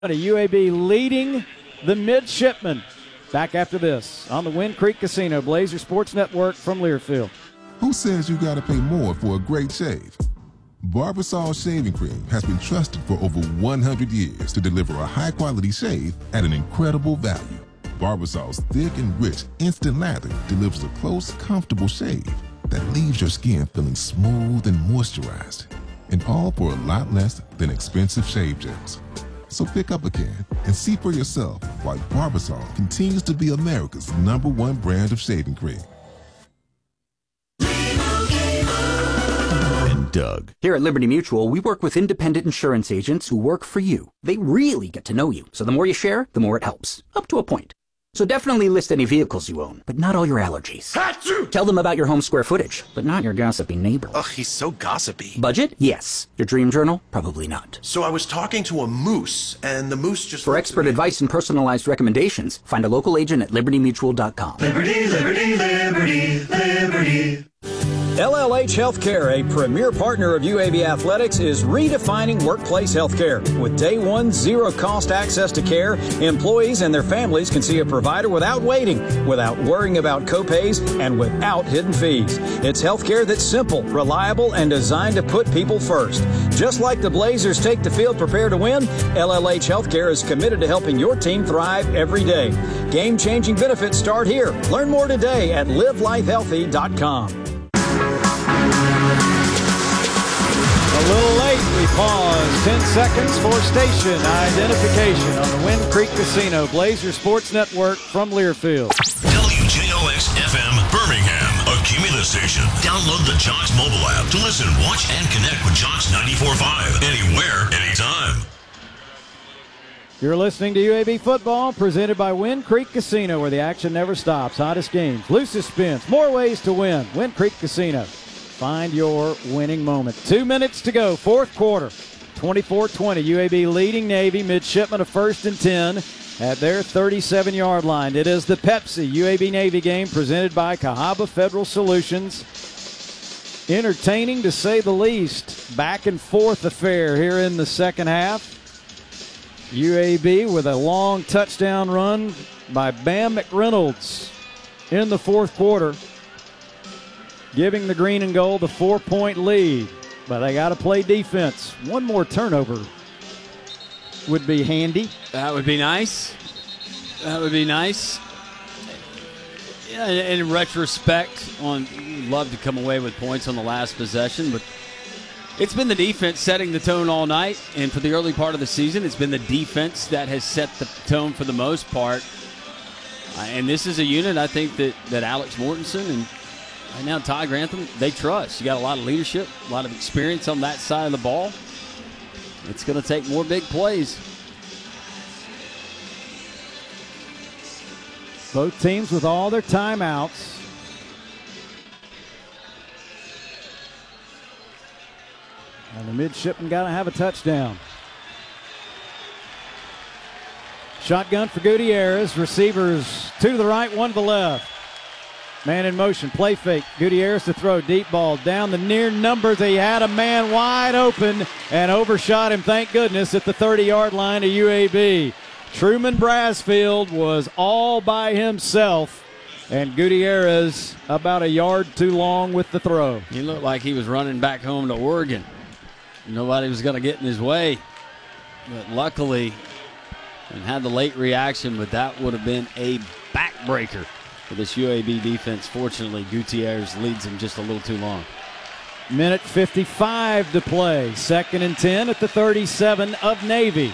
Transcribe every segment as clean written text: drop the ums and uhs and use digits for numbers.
UAB leading the midshipmen. Back after this on the Wind Creek Casino Blazer Sports Network from Learfield. Who says you gotta pay more for a great shave? Barbasol Shaving Cream has been trusted for over 100 years to deliver a high-quality shave at an incredible value. Barbasol's thick and rich instant lather delivers a close, comfortable shave that leaves your skin feeling smooth and moisturized, and all for a lot less than expensive shave gels. So pick up a can and see for yourself why Barbasol continues to be America's #1 brand of shaving cream. Doug. Here at Liberty Mutual, we work with independent insurance agents who work for you. They really get to know you, so the more you share, the more it helps, up to a point. So definitely list any vehicles you own, but not all your allergies. Achoo! Tell them about your home square footage, but not your gossipy neighbor. Ugh, he's so gossipy. Budget? Yes. Your dream journal? Probably not. So I was talking to a moose, and the moose just... For expert advice and personalized recommendations, find a local agent at libertymutual.com. Liberty, liberty, liberty, liberty. LLH Healthcare, a premier partner of UAB Athletics, is redefining workplace healthcare. With day one, zero-cost access to care, employees and their families can see a provider without waiting, without worrying about copays, and without hidden fees. It's healthcare that's simple, reliable, and designed to put people first. Just like the Blazers take the field prepared to win, LLH Healthcare is committed to helping your team thrive every day. Game-changing benefits start here. Learn more today at livelifehealthy.com. A little late, we pause 10 seconds for station identification on the Wind Creek Casino Blazer Sports Network from Learfield. WJOX-FM Birmingham, a Cumulus station. Download the Jocks mobile app to listen, watch, and connect with Jocks 94.5 anywhere, anytime. You're listening to UAB football presented by Wind Creek Casino, where the action never stops. Hottest games, loosest spins, more ways to win. Wind Creek Casino. Find your winning moment. 2 minutes to go, fourth quarter. 24-20, UAB leading Navy, midshipmen of 1st and 10 at their 37-yard line. It is the Pepsi UAB Navy game presented by Cahaba Federal Solutions. Entertaining to say the least. Back and forth affair here in the second half. UAB with a long touchdown run by Bam McReynolds in the fourth quarter, giving the green and gold the 4-point lead. But they got to play defense. One more turnover would be handy. That would be nice. That would be nice. Yeah, in retrospect, love to come away with points on the last possession, but it's been the defense setting the tone all night, and for the early part of the season, it's been the defense that has set the tone for the most part. And this is a unit, I think, that Alex Mortensen and right now Ty Grantham, they trust. You got a lot of leadership, a lot of experience on that side of the ball. It's going to take more big plays. Both teams with all their timeouts. And the midshipmen got to have a touchdown. Shotgun for Gutierrez. Receivers two to the right, one to the left. Man in motion, play fake. Gutierrez to throw, deep ball down the near numbers. He had a man wide open and overshot him, thank goodness, at the 30-yard line of UAB. Truman Brasfield was all by himself, and Gutierrez about a yard too long with the throw. He looked like he was running back home to Oregon. Nobody was going to get in his way. But luckily, and had the late reaction, but that would have been a backbreaker for this UAB defense. Fortunately, Gutierrez leads him just a little too long. Minute 55 to play. 2nd and 10 at the 37 of Navy.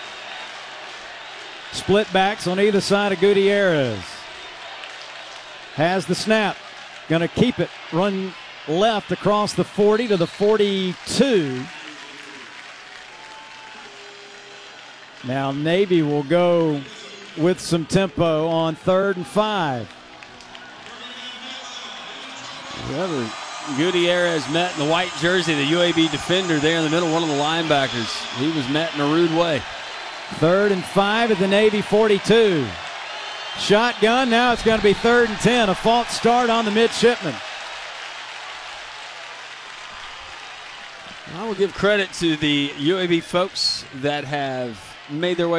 Split backs on either side of Gutierrez. Has the snap. Going to keep it. Run left across the 40 to the 42. Now Navy will go with some tempo on 3rd and 5. Whoever Gutierrez met in the white jersey, the UAB defender there in the middle, one of the linebackers, he was met in a rude way. 3rd and 5 at the Navy 42. Shotgun, now it's going to be 3rd and 10. A false start on the midshipmen. I will give credit to the UAB folks that have made their way